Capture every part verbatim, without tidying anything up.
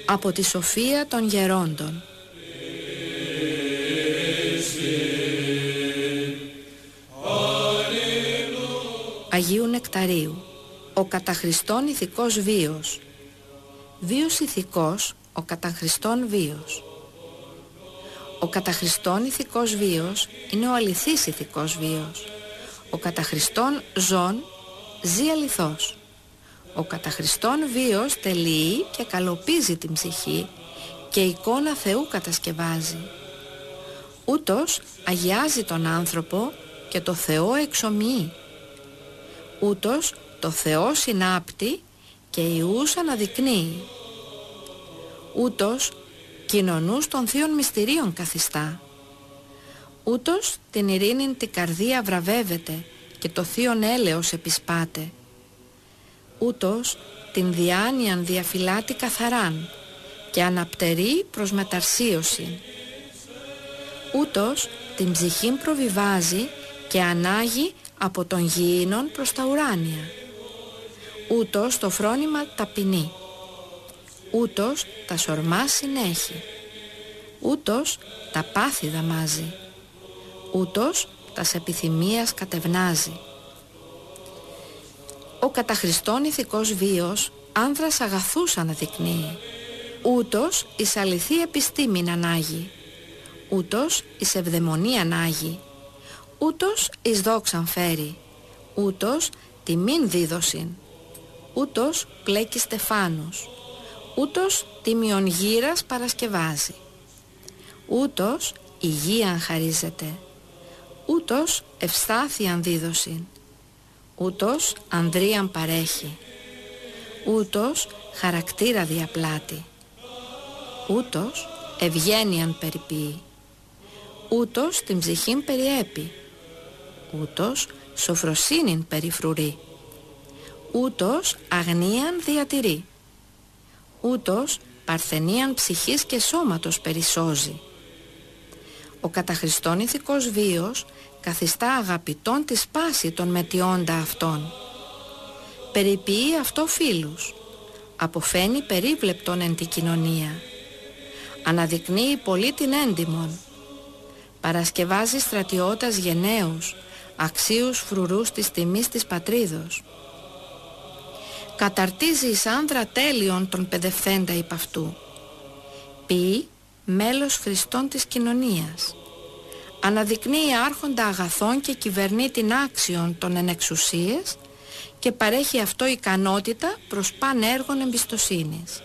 από τη σοφία των γερόντων. Αγίου Νεκταρίου. Ο καταχριστόν ηθικός βίος. Βίος ηθικός, ο καταχριστόν βίος. Ο καταχριστόν ηθικός βίος είναι ο αληθής ηθικός βίος. Ο καταχριστόν ζών ζει αληθώς. Ο καταχριστόν βίος τελειεί και καλοπίζει την ψυχή και εικόνα Θεού κατασκευάζει. Ούτως αγιάζει τον άνθρωπο και το Θεό εξομοιεί. Ούτως το Θεό συνάπτει και ιούς αναδεικνύει. Ούτως κοινωνούς των θείων μυστηρίων καθιστά. Ούτως την ειρήνην την καρδία βραβεύεται και το θείον έλεος επισπάται. Ούτως την διάνοιαν διαφυλάτει καθαράν και αναπτερεί προς μεταρσίωση. Ούτως την ψυχήν προβιβάζει και ανάγει από των γήινων προς τα ουράνια. Ούτως το φρόνημα ταπεινεί. Ούτως τα σορμά συνέχει. Ούτως τα πάθη δαμάζει. Ούτως τας επιθυμίας κατευνάζει. Ο καταχριστόν ηθικός βίος άνδρας αγαθούς αναδεικνύει. Ούτως εις αληθή επιστήμην ανάγει. Ούτως εις ευδαιμονία ανάγει. Ούτως εις δόξαν φέρει. Ούτως τιμήν δίδωσιν. Ούτως πλέκει στεφάνους. Ούτως τιμιον γύρας παρασκευάζει. Ούτως υγείαν χαρίζεται. Ούτως ευστάθειαν δίδωσιν. Ούτως ανδρίαν παρέχει. Ούτως χαρακτήρα διαπλάττει. Ούτως ευγένειαν περιποιεί. Ούτως την ψυχήν περιέπει. Ούτως σοφροσύνην περιφρουρεί. Ούτως αγνίαν διατηρεί. Ούτως παρθενίαν ψυχής και σώματος περισσώζει. Ο καταχριστόν ηθικός βίος καθιστά αγαπητόν τη σπάση των μετιώντα αυτών. Περιποιεί αυτό φίλους. Αποφαίνει περίβλεπτον εν τη κοινωνία. Αναδεικνύει πολύ την έντιμον. Παρασκευάζει στρατιώτας γενναίους, αξίους φρουρούς της τιμής της πατρίδος. Καταρτίζει εις άνδρα τέλειον τον παιδευθέντα υπ' αυτού. Ποιεί μέλος χρηστών της κοινωνίας. Αναδεικνύει άρχοντα αγαθών και κυβερνεί την άξιον των ενεξουσίες και παρέχει αυτό ικανότητα προς παν έργων εμπιστοσύνης.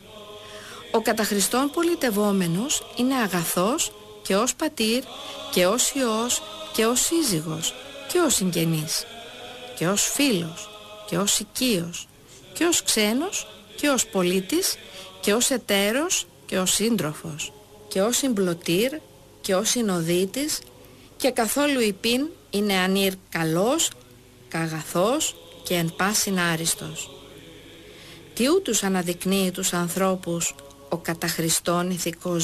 Ο καταχριστόν πολιτευόμενος είναι αγαθός και ως πατήρ και ως υιός και ως σύζυγος και ως συγγενής και ως φίλος και ως οικείος και ως ξένος και ως πολίτης και ως εταίρος και ως σύντροφος και ως συμπλωτήρ και ως συνοδίτης και καθόλου υπήν είναι ανήρ καλός, καγαθός και εν πάσιν άριστος. Τι ούτους αναδεικνύει τους ανθρώπους ο καταχριστόν ηθικός